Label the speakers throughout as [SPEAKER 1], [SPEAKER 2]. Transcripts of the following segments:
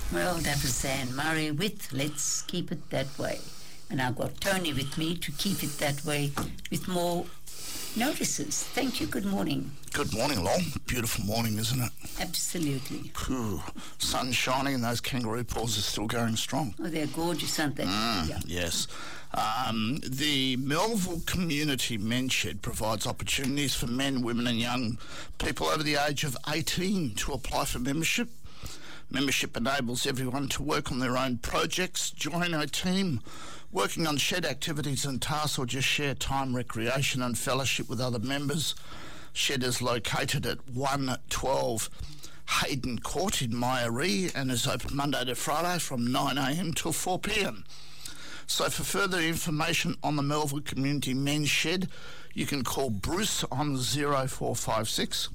[SPEAKER 1] Well, that was Anne Murray with Let's Keep It That Way. And I've got Tony with me to keep it that way with more notices. Thank you. Good morning.
[SPEAKER 2] Good morning, Lol. Beautiful morning, isn't it?
[SPEAKER 1] Absolutely.
[SPEAKER 2] Phew. Sun shining and those kangaroo paws are still going strong.
[SPEAKER 1] Oh, they're gorgeous, aren't they?
[SPEAKER 2] Yeah. Yes. The Melville Community Men's Shed provides opportunities for men, women and young people over the age of 18 to apply for membership. Membership enables everyone to work on their own projects, join a team, working on shed activities and tasks, or just share time, recreation and fellowship with other members. Shed is located at 112 Hayden Court in Myaree and is open Monday to Friday from 9am till 4pm. So for further information on the Melville Community Men's Shed, you can call Bruce on 0456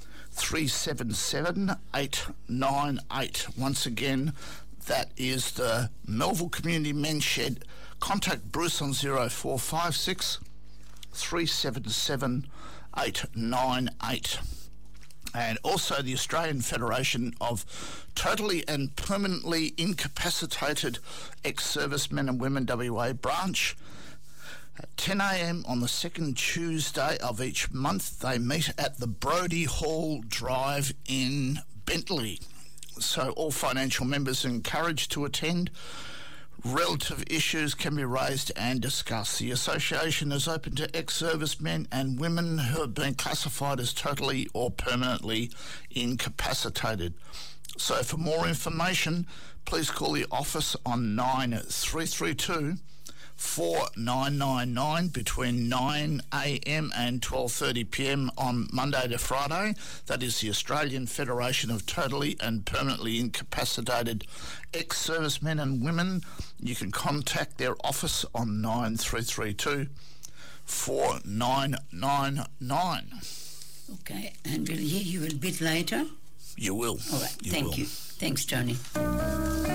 [SPEAKER 2] 377 898. Once again, that is the Melville Community Men's Shed. Contact Bruce on 0456 377 898. And also the Australian Federation of Totally and Permanently Incapacitated Ex-Servicemen and Women WA branch. At 10am on the second Tuesday of each month, they meet at the Brodie Hall Drive in Bentley. So all financial members are encouraged to attend. Relative issues can be raised and discussed. The association is open to ex-servicemen and women who have been classified as totally or permanently incapacitated. So for more information, please call the office on 9332 4999 between 9am and 12:30pm on Monday to Friday. That is the Australian Federation of Totally and Permanently Incapacitated Ex-Servicemen and Women. You can contact their office on 9332 4999.
[SPEAKER 1] Okay, and we'll hear you a bit later.
[SPEAKER 2] You will.
[SPEAKER 1] All right, thank you. Thanks, Tony.